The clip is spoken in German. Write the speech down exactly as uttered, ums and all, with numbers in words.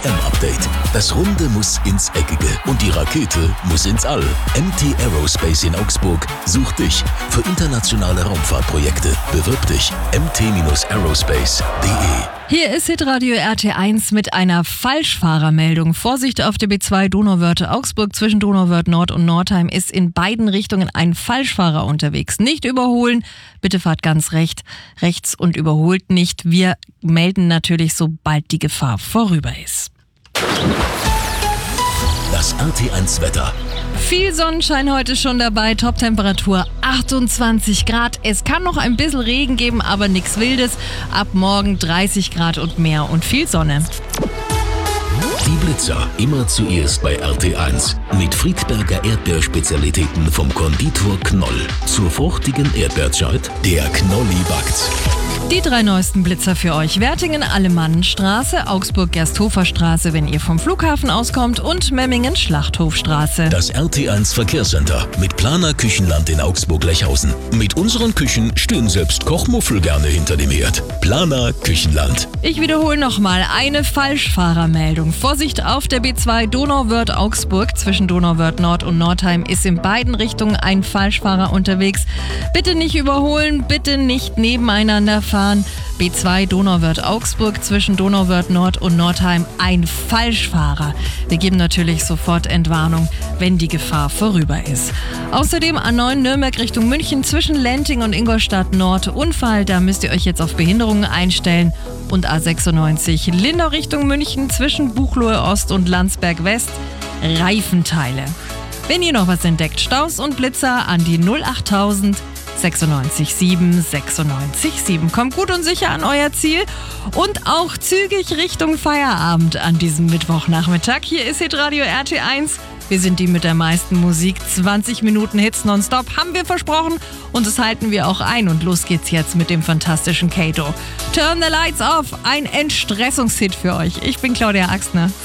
M-Update. Das Runde muss ins Eckige und die Rakete muss ins All. M T Aerospace in Augsburg sucht dich für internationale Raumfahrtprojekte. Bewirb dich m t aerospace punkt d e. Hier ist Hitradio R T eins mit einer Falschfahrermeldung. Vorsicht auf der B zwei Donauwörth Augsburg. Zwischen Donauwörth Nord und Nordheim ist in beiden Richtungen ein Falschfahrer unterwegs. Nicht überholen, bitte fahrt ganz recht, rechts und überholt nicht. Wir melden natürlich, sobald die Gefahr vorüber ist. Das R T eins Wetter. Viel Sonnenschein heute schon dabei, Toptemperatur achtundzwanzig Grad. Es kann noch ein bisschen Regen geben, aber nichts Wildes. Ab morgen dreißig Grad und mehr und viel Sonne. Die Blitzer immer zuerst bei R T eins. Mit Friedberger Erdbeerspezialitäten vom Konditor Knoll. Zur fruchtigen Erdbeerzeit, der Knolli backt. Die drei neuesten Blitzer für euch. Wertingen Alemannenstraße, Augsburg Gersthofer-Straße, wenn ihr vom Flughafen auskommt, und Memmingen Schlachthofstraße. Das R T eins Verkehrscenter mit Planer Küchenland in Augsburg-Lechhausen. Mit unseren Küchen stehen selbst Kochmuffel gerne hinter dem Herd. Planer Küchenland. Ich wiederhole nochmal eine Falschfahrermeldung. Vorsicht auf der B zwei Donauwörth Augsburg. Zwischen Donauwörth Nord und Nordheim ist in beiden Richtungen ein Falschfahrer unterwegs. Bitte nicht überholen, bitte nicht nebeneinander fahren. B zwei Donauwörth Augsburg, zwischen Donauwörth Nord und Nordheim ein Falschfahrer. Wir geben natürlich sofort Entwarnung, wenn die Gefahr vorüber ist. Außerdem A neun Nürnberg Richtung München zwischen Lenting und Ingolstadt Nord Unfall, da müsst ihr euch jetzt auf Behinderungen einstellen. Und A sechsundneunzig Lindau Richtung München zwischen Buchloe Ost und Landsberg West Reifenteile. Wenn ihr noch was entdeckt, Staus und Blitzer an die null achttausend sechsundneunzig sieben sechsundneunzig sieben. Kommt gut und sicher an euer Ziel und auch zügig Richtung Feierabend an diesem Mittwochnachmittag. Hier ist Hitradio R T eins. Wir sind die mit der meisten Musik. zwanzig Minuten Hits nonstop haben wir versprochen und das halten wir auch ein. Und los geht's jetzt mit dem fantastischen Kato. Turn the Lights Off, ein Entstressungshit für euch. Ich bin Claudia Axtner.